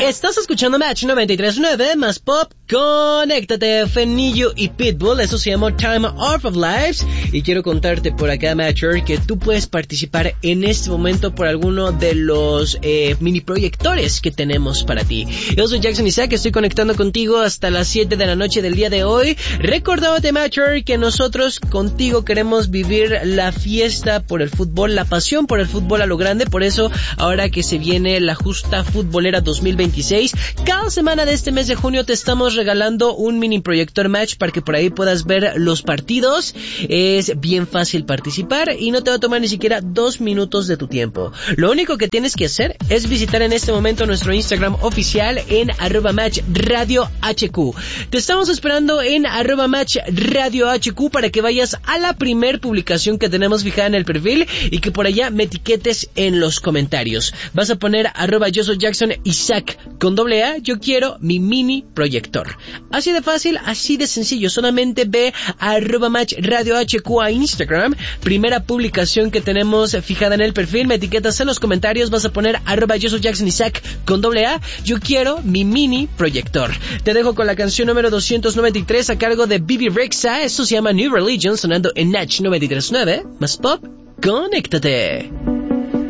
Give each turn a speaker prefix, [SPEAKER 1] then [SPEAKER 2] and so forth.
[SPEAKER 1] Estás escuchando Match 93.9 más Pop. Conéctate, Fenillo y Pitbull. Eso se llama Time of Lives. Y quiero contarte por acá, Matcher, que tú puedes participar en este momento por alguno de los mini proyectores que tenemos para ti. Yo soy Jackson Isaac, estoy conectando contigo hasta las 7 de la noche del día de hoy. Recordándote, Matcher, que nosotros contigo queremos vivir la fiesta por el fútbol, la pasión por el fútbol a lo grande. Por eso, ahora que se viene la justa futbolera 2026, cada semana de este mes de junio te estamos regalando un mini proyector Match para que por ahí puedas ver los partidos. Es bien fácil participar y no te va a tomar ni siquiera 2 minutos de tu tiempo. Lo único que tienes que hacer es visitar en este momento nuestro Instagram oficial en @matchradiohq. Te estamos esperando en @matchradiohq para que vayas a la primer publicación que tenemos fijada en el perfil y que por allá me etiquetes en los comentarios. Vas a poner @yo soy Jackson Isaac con AA, yo quiero mi mini proyector. Así de fácil, así de sencillo. Solamente ve a @matchradiohq a Instagram, primera publicación que tenemos fijada en el perfil, me etiquetas en los comentarios, vas a poner @yo soy Jackson Isaac con AA, yo quiero mi mini proyector. Te dejo con la canción número 293 a cargo de Bibi Rexha. Esto se llama New Religion, sonando en Natch 93.9 más Pop. Conéctate.